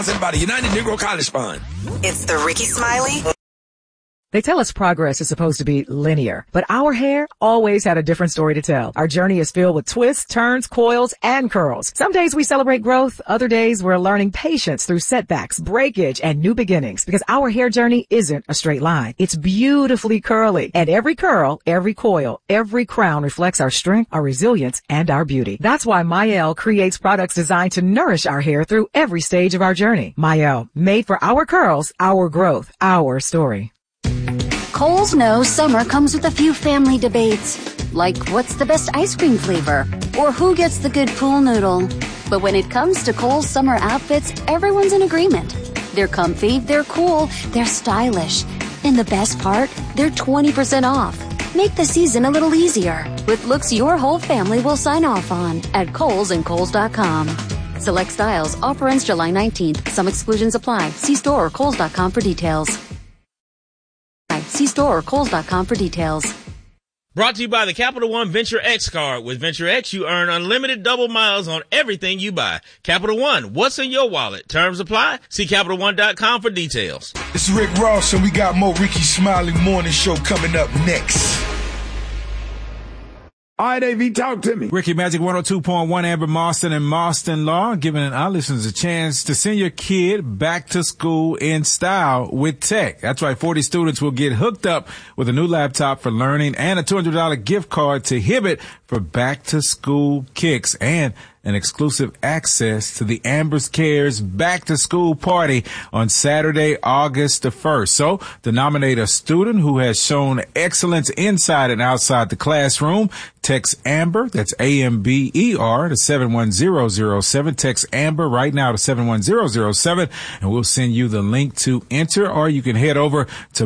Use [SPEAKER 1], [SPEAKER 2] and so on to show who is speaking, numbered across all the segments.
[SPEAKER 1] By the United Negro College Fund.
[SPEAKER 2] It's the Ricky Smiley.
[SPEAKER 3] They tell us progress is supposed to be linear, but our hair always had a different story to tell. Our journey is filled with twists, turns, coils, and curls. Some days we celebrate growth. Other days we're learning patience through setbacks, breakage, and new beginnings, because our hair journey isn't a straight line. It's beautifully curly, and every curl, every coil, every crown reflects our strength, our resilience, and our beauty. That's why Mielle creates products designed to nourish our hair through every stage of our journey. Mielle, made for our curls, our growth, our story.
[SPEAKER 4] Kohl's knows summer comes with a few family debates, like what's the best ice cream flavor, or who gets the good pool noodle. But when it comes to Kohl's summer outfits, everyone's in agreement. They're comfy, they're cool, they're stylish. And the best part, they're 20% off. Make the season a little easier with looks your whole family will sign off on at Kohl's and Kohl's.com. Select styles, offer ends July 19th. Some exclusions apply. See store or Kohl's.com for details. See store or Kohl's.com for details.
[SPEAKER 5] Brought to you by the Capital One Venture X card. With Venture X, you earn unlimited double miles on everything you buy. Capital One, what's in your wallet? Terms apply. See CapitalOne.com for details.
[SPEAKER 1] This is Rick Ross, and we got more Ricky Smiley Morning Show coming up next.
[SPEAKER 6] All right, AV, talk to me.
[SPEAKER 7] Ricky Magic 102.1, Amber Marston and Marston Law, giving our listeners a chance to send your kid back to school in style with tech. That's right, 40 students will get hooked up with a new laptop for learning and a $200 gift card to Hibbett for back to school kicks and an exclusive access to the Amber's Cares back to school party on Saturday, August the 1st. So to nominate a student who has shown excellence inside and outside the classroom, text Amber, that's AMBER, to 71007. Text Amber right now to 71007, and we'll send you the link to enter, or you can head over to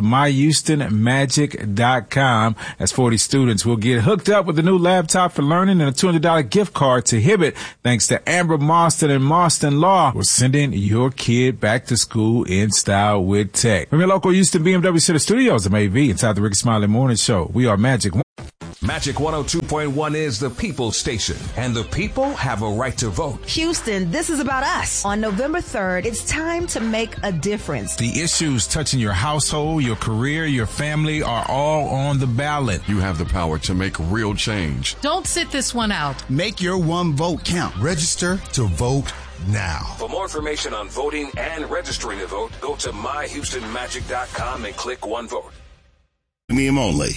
[SPEAKER 7] myhoustonmagic.com. As 40 students will get hooked up with a new laptop for learning and a $200 gift card to Hibbett. Thanks to Amber Marston and Marston Law, we're sending your kid back to school in style with tech. From your local Houston BMW Center Studios, I'm AV, inside the Ricky Smiley Morning Show. We are Magic.
[SPEAKER 8] Magic 102.1 is the people's station, and the people have a right to vote.
[SPEAKER 9] Houston, this is about us. On November 3rd, it's time to make a difference.
[SPEAKER 7] The issues touching your household, your career, your family are all on the ballot.
[SPEAKER 10] You have the power to make real change.
[SPEAKER 11] Don't sit this one out.
[SPEAKER 12] Make your one vote count. Register to vote now.
[SPEAKER 8] For more information on voting and registering to vote, go to myhoustonmagic.com and click one vote.
[SPEAKER 12] Premium only.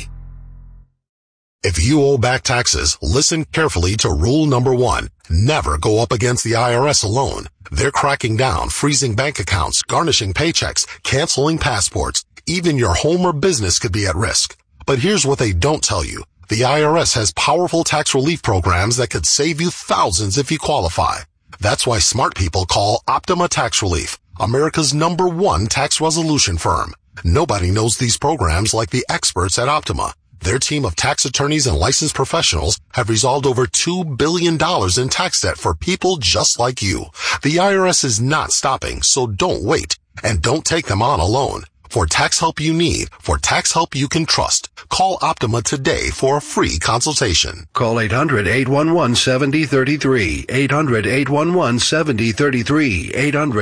[SPEAKER 13] If you owe back taxes, listen carefully to rule number 1. Never go up against the IRS alone. They're cracking down, freezing bank accounts, garnishing paychecks, canceling passports. Even your home or business could be at risk. But here's what they don't tell you. The IRS has powerful tax relief programs that could save you thousands if you qualify. That's why smart people call Optima Tax Relief, America's #1 tax resolution firm. Nobody knows these programs like the experts at Optima. Their team of tax attorneys and licensed professionals have resolved over $2 billion in tax debt for people just like you. The IRS is not stopping, so don't wait. And don't take them on alone. For tax help you need, for tax help you can trust, call Optima today for a free consultation.
[SPEAKER 14] Call 800-811-7033, 800-811-7033,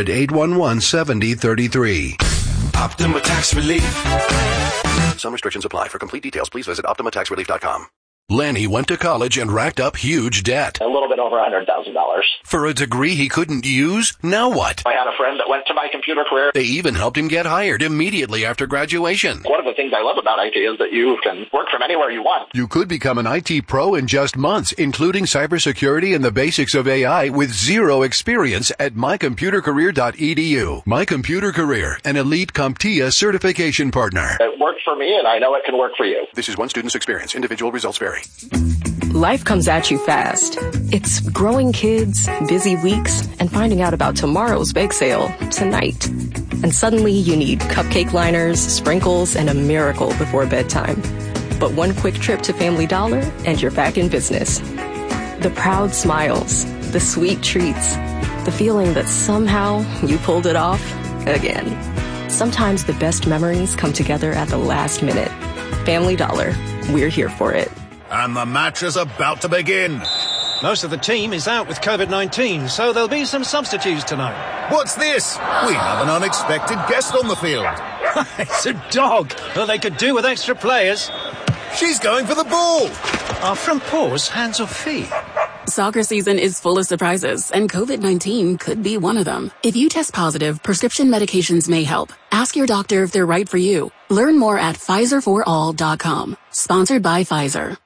[SPEAKER 14] 800-811-7033.
[SPEAKER 8] Optima Tax Relief.
[SPEAKER 14] Some restrictions apply. For complete details, please visit OptimaTaxRelief.com. Lanny went to college and racked up huge debt.
[SPEAKER 15] A little bit over $100,000.
[SPEAKER 14] For a degree he couldn't use? Now what?
[SPEAKER 15] I had a friend that went to My Computer Career.
[SPEAKER 14] They even helped him get hired immediately after graduation.
[SPEAKER 15] One of the things I love about IT is that you can work from anywhere you want.
[SPEAKER 14] You could become an IT pro in just months, including cybersecurity and the basics of AI with zero experience at mycomputercareer.edu. My Computer Career, an elite CompTIA certification partner.
[SPEAKER 15] It worked for me, and I know it can work for you.
[SPEAKER 14] This is one student's experience. Individual results vary.
[SPEAKER 16] Life comes at you fast. It's growing kids, busy weeks, and finding out about tomorrow's bake sale tonight. And suddenly you need cupcake liners, sprinkles, and a miracle before bedtime. But one quick trip to Family Dollar and you're back in business. The proud smiles, the sweet treats, the feeling that somehow you pulled it off again. Sometimes the best memories come together at the last minute. Family Dollar, we're here for it.
[SPEAKER 17] And the match is about to begin.
[SPEAKER 6] Most of the team is out with COVID-19, so there'll be some substitutes tonight.
[SPEAKER 11] What's this? We have an unexpected guest on the field.
[SPEAKER 6] It's a dog. Well, they could do with extra players.
[SPEAKER 11] She's going for the ball.
[SPEAKER 6] Are front paws hands or feet?
[SPEAKER 16] Soccer season is full of surprises, and COVID-19 could be one of them. If you test positive, prescription medications may help. Ask your doctor if they're right for you. Learn more at PfizerForAll.com. Sponsored by Pfizer.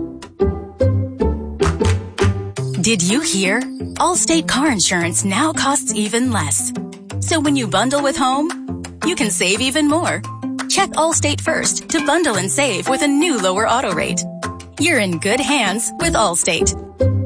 [SPEAKER 17] Did you hear? Allstate car insurance now costs even less. So when you bundle with home, you can save even more. Check Allstate first to bundle and save with a new lower auto rate. You're in good hands with Allstate.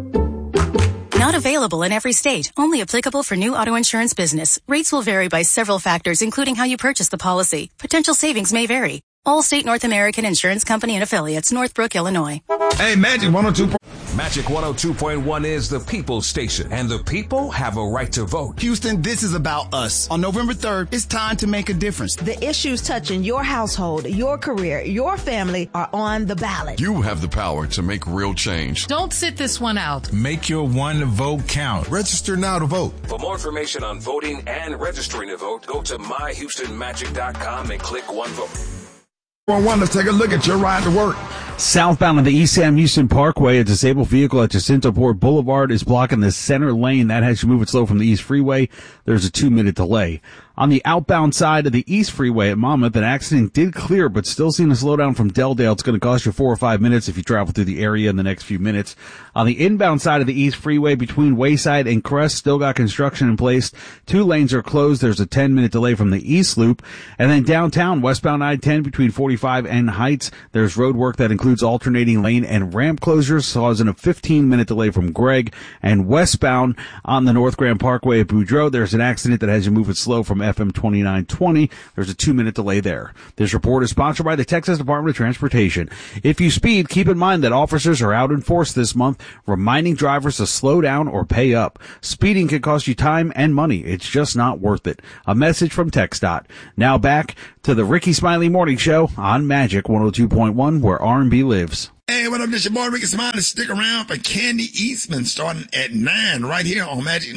[SPEAKER 17] Not available in every state. Only applicable for new auto insurance business. Rates will vary by several factors, including how you purchase the policy. Potential savings may vary. Allstate North American Insurance Company and Affiliates, Northbrook, Illinois.
[SPEAKER 1] Hey, Magic 102.
[SPEAKER 8] Magic 102.1 is the people's station, and the people have a right to vote.
[SPEAKER 12] Houston, this is about us. On November 3rd, it's time to make a difference.
[SPEAKER 9] The issues touching your household, your career, your family are on the ballot.
[SPEAKER 10] You have the power to make real change.
[SPEAKER 18] Don't sit this one out.
[SPEAKER 7] Make your one vote count.
[SPEAKER 12] Register now to vote.
[SPEAKER 8] For more information on voting and registering to vote, go to myhoustonmagic.com and click One Vote.
[SPEAKER 1] Let's take a look at your ride to work.
[SPEAKER 19] Southbound on the East Sam Houston Parkway, a disabled vehicle at Jacinto Port Boulevard is blocking the center lane. That has you moving slow from the East Freeway. There's a 2-minute delay. On the outbound side of the East Freeway at Monmouth, an accident did clear, but still seeing a slowdown from Delldale. It's going to cost you 4 or 5 minutes if you travel through the area in the next few minutes. On the inbound side of the East Freeway between Wayside and Crest, still got construction in place. 2 lanes are closed. There's a 10-minute delay from the East Loop. And then downtown, westbound I-10 between 45 and Heights, there's road work that includes alternating lane and ramp closures, causing a 15-minute delay from Gregg. And westbound on the North Grand Parkway at Boudreaux, there's an accident that has you moving slow from FM 2920. There's a 2-minute delay there. This report is sponsored by the Texas Department of Transportation. If you speed, keep in mind that officers are out in force this month, reminding drivers to slow down or pay up. Speeding can cost you time and money. It's just not worth it. A message from TxDOT. Now back to the Ricky Smiley Morning Show on Magic 102.1, where R&B lives.
[SPEAKER 1] Hey, what up? This your boy Ricky Smiley. Stick around for Candy Eastman starting at 9 right here on Magic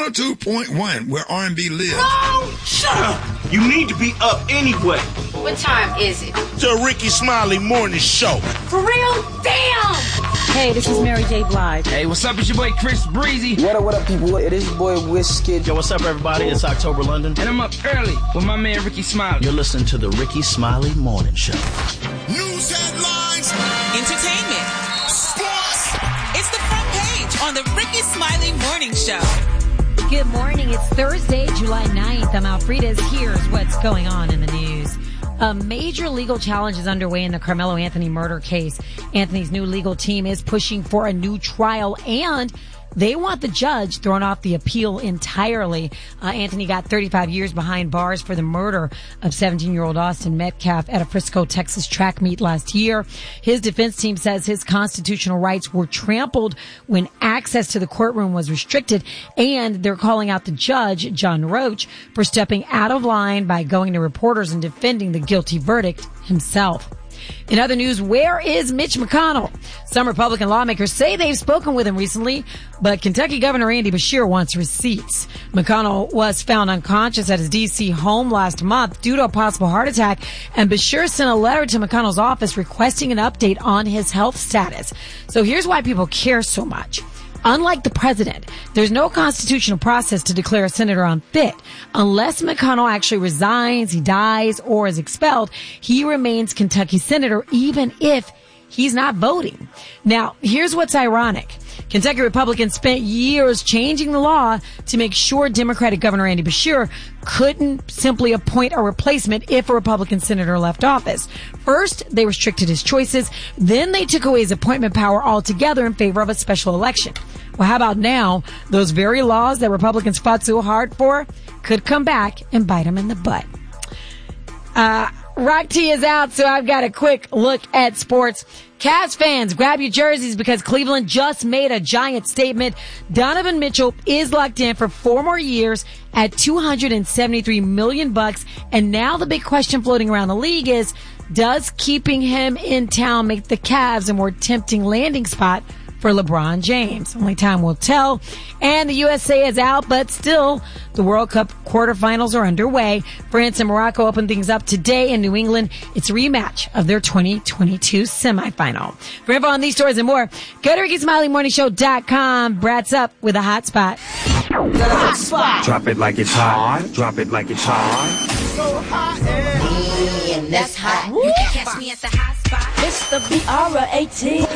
[SPEAKER 1] 102.1, where R&B lives.
[SPEAKER 20] Oh, shut up! You need to be up anyway.
[SPEAKER 21] What time is it?
[SPEAKER 20] The Ricky Smiley Morning Show.
[SPEAKER 21] For real? Damn!
[SPEAKER 22] Hey, this is Mary J. Blige.
[SPEAKER 23] Hey, what's up? It's your boy Chris Breezy.
[SPEAKER 24] What up, people? It is your boy Wizkid.
[SPEAKER 23] Yo, what's up, everybody? It's October London.
[SPEAKER 22] And I'm up early with my man Ricky Smiley.
[SPEAKER 23] You're listening to the Ricky Smiley Morning Show.
[SPEAKER 1] News headlines.
[SPEAKER 2] Entertainment. Sports. It's the front page on the Ricky Smiley Morning Show.
[SPEAKER 22] Good morning. It's Thursday, July 9th. I'm Alfreda's. Here's what's going on in the news. A major legal challenge is underway in the Carmelo Anthony murder case. Anthony's new legal team is pushing for a new trial, and they want the judge thrown off the appeal entirely. Anthony got 35 years behind bars for the murder of 17-year-old Austin Metcalf at a Frisco, Texas track meet last year. His defense team says his constitutional rights were trampled when access to the courtroom was restricted, and they're calling out the judge, John Roach, for stepping out of line by going to reporters and defending the guilty verdict himself. In other news, where is Mitch McConnell? Some Republican lawmakers say they've spoken with him recently, but Kentucky Governor Andy Beshear wants receipts. McConnell was found unconscious at his D.C. home last month due to a possible heart attack, and Beshear sent a letter to McConnell's office requesting an update on his health status. So here's why people care so much. Unlike the president, there's no constitutional process to declare a senator unfit. Unless McConnell actually resigns, he dies, or is expelled, he remains Kentucky senator even if he's not voting. Now, here's what's ironic. Kentucky Republicans spent years changing the law to make sure Democratic Governor Andy Beshear couldn't simply appoint a replacement if a Republican senator left office. First, they restricted his choices. Then they took away his appointment power altogether in favor of a special election. Well, how about now? Those very laws that Republicans fought so hard for could come back and bite them in the butt. Rock T is out, so I've got a quick look at sports. Cavs fans, grab your jerseys because Cleveland just made a giant statement. Donovan Mitchell is locked in for 4 more years at $273 million. And now the big question floating around the league is, does keeping him in town make the Cavs a more tempting landing spot for LeBron James. Only time will tell. And the USA is out, but still, the World Cup quarterfinals are underway. France and Morocco open things up today in New England. It's a rematch of their 2022 semifinal. For info on these stories and more, go to RickySmileyMorningShow.com. Brad's up with a hot spot.
[SPEAKER 3] The hot spot. Drop it like it's hot. Drop it like it's hot.
[SPEAKER 21] So hot and that's hot. You can catch me at the hot spot. It's the BR18.